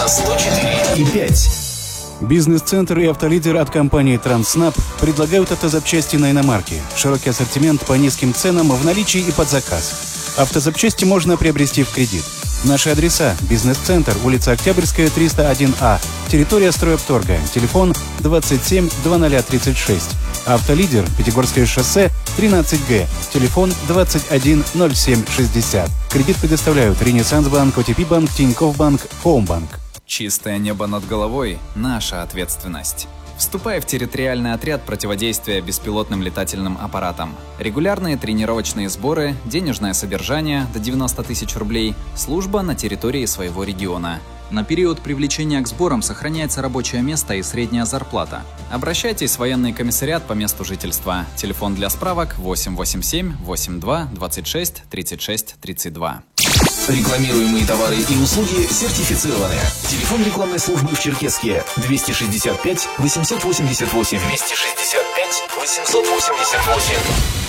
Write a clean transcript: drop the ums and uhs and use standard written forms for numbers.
104,5. Бизнес-центр и автолидер от компании «Транснаб» предлагают автозапчасти на иномарки. Широкий ассортимент по низким ценам в наличии и под заказ. Автозапчасти можно приобрести в кредит. Наши адреса: бизнес-центр, улица Октябрьская, 301А, территория стройопторга, телефон 27 2036. Автолидер, Пятигорское шоссе, 13Г, телефон 21 07 60. Кредит предоставляют Ренессанс-банк, ОТП-банк, Тинькофф-банк, Хоумбанк. Чистое небо над головой – наша ответственность. Вступай в территориальный отряд противодействия беспилотным летательным аппаратам. Регулярные тренировочные сборы, денежное содержание до 90 тысяч рублей, служба на территории своего региона. На период привлечения к сборам сохраняется рабочее место и средняя зарплата. Обращайтесь в военный комиссариат по месту жительства. Телефон для справок 887 82 26 36 32. Рекламируемые товары и услуги сертифицированы. Телефон рекламной службы в Черкесске 265 888 265 888.